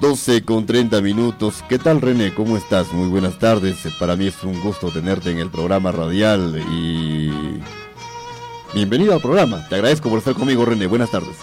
12:30. ¿Qué tal, René? ¿Cómo estás? Muy buenas tardes. Para mí es un gusto tenerte en el programa radial y bienvenido al programa. Te agradezco por estar conmigo, René. Buenas tardes.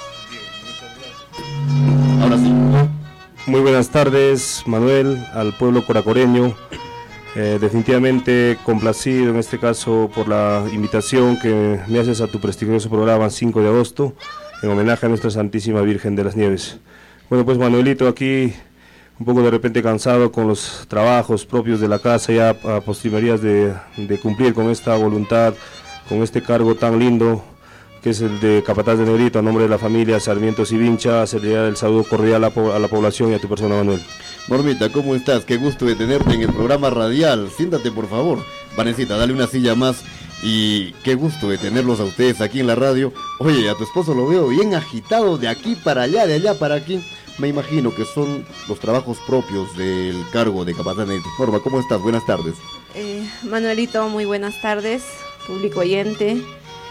Ahora sí. Muy buenas tardes, Manuel, al pueblo coracoreño. Definitivamente complacido en este caso por la invitación que me haces a tu prestigioso programa 5 de agosto en homenaje a nuestra Santísima Virgen de las Nieves. Bueno, pues Manuelito, aquí un poco de repente cansado con los trabajos propios de la casa, ya a postrimerías de cumplir con esta voluntad, con este cargo tan lindo que es el de capataz de Negrito, a nombre de la familia Sarmiento Sivincha, hacerle el saludo cordial a la población y a tu persona, Manuel. Normita, ¿cómo estás? Qué gusto de tenerte en el programa radial. Siéntate, por favor. Vanesita, dale una silla más. Y qué gusto de tenerlos a ustedes aquí en la radio. Oye, a tu esposo lo veo bien agitado de aquí para allá, de allá para aquí. Me imagino que son los trabajos propios del cargo de capataz de Negrito. ¿Cómo estás? Buenas tardes. Manuelito, muy buenas tardes, público oyente.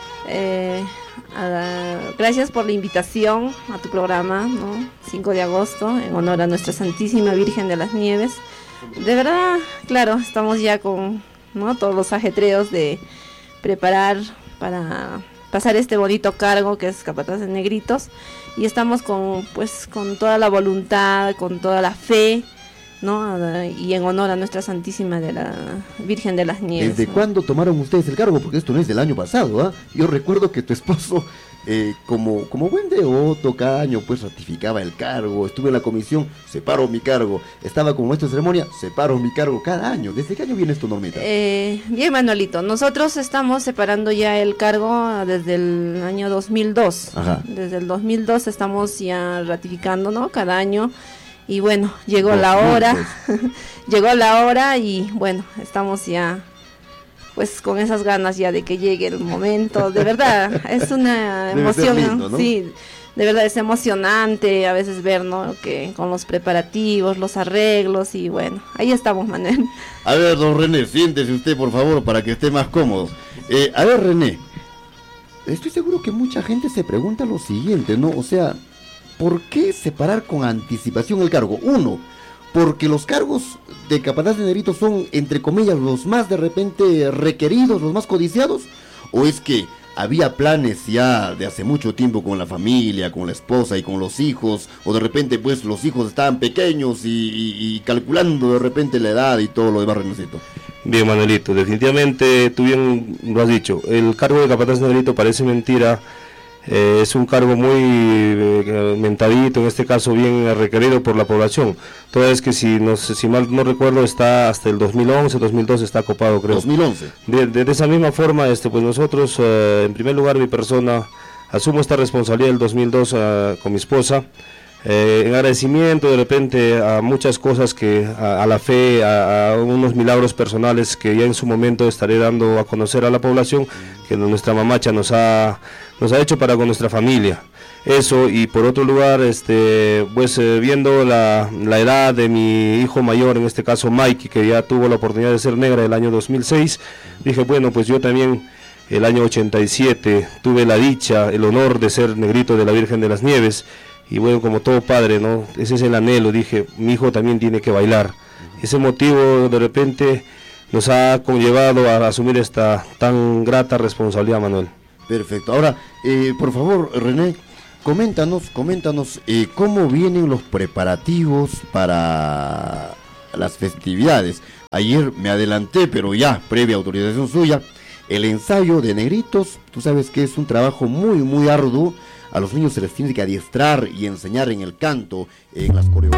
Gracias por la invitación a tu programa, ¿no? 5 de agosto, en honor a nuestra Santísima Virgen de las Nieves. De verdad, claro, estamos ya con, ¿no?, todos los ajetreos de preparar para pasar este bonito cargo que es capataz de Negritos, y estamos con toda la voluntad, con toda la fe, ¿no? Y en honor a nuestra Santísima de la Virgen de las Nieves. ¿Desde cuándo tomaron ustedes el cargo? Porque esto no es del año pasado, ¿ah? Yo recuerdo que tu esposo, como buen devoto, cada año pues ratificaba el cargo. Estuve en la comisión, separo mi cargo. Estaba como maestro de ceremonia, separo mi cargo cada año. ¿Desde qué año viene esto, Normita? Bien, Manuelito, nosotros estamos separando ya el cargo desde el año 2002. Ajá. Desde el 2002 estamos ya ratificando, ¿no?, cada año. Y bueno, llegó la hora, llegó la hora y bueno, estamos ya pues con esas ganas ya de que llegue el momento. De verdad, es una emoción, lindo, ¿no? Sí, de verdad es emocionante a veces ver, ¿no?, que con los preparativos, los arreglos y bueno, ahí estamos, Manuel. A ver, don René, siéntese usted por favor para que esté más cómodo. A ver, René, estoy seguro que mucha gente se pregunta lo siguiente, ¿no? O sea, ¿por qué separar con anticipación el cargo? Uno, porque los cargos de capataz de Negrito son, entre comillas, los más de repente requeridos, los más codiciados, o es que había planes ya de hace mucho tiempo con la familia, con la esposa y con los hijos, o de repente pues los hijos estaban pequeños y calculando de repente la edad y todo lo demás, Renecito. Bien, Manuelito, definitivamente tú bien lo has dicho, el cargo de capataz de Negrito parece mentira. Es un cargo muy mentadito, en este caso bien requerido por la población. Toda vez que si mal no recuerdo está hasta el 2011, 2012 está copado, creo. 2011. De esa misma forma, pues nosotros, en primer lugar, mi persona, asumo esta responsabilidad del 2002 con mi esposa, en agradecimiento de repente a muchas cosas que a la fe, a unos milagros personales que ya en su momento estaré dando a conocer a la población, que nuestra mamacha nos ha hecho para con nuestra familia. Eso, y por otro lugar, viendo la edad de mi hijo mayor, en este caso Mikey, que ya tuvo la oportunidad de ser negra el año 2006, dije, bueno, pues yo también el año 87 tuve la dicha, el honor de ser negrito de la Virgen de las Nieves, y bueno, como todo padre, ¿no?, ese es el anhelo, dije, mi hijo también tiene que bailar. Ese motivo de repente nos ha conllevado a asumir esta tan grata responsabilidad, Manuel. Perfecto. Ahora, por favor, René, coméntanos cómo vienen los preparativos para las festividades. Ayer me adelanté, pero ya, previa autorización suya, el ensayo de Negritos, tú sabes que es un trabajo muy, muy arduo. A los niños se les tiene que adiestrar y enseñar en el canto, en las coreografías.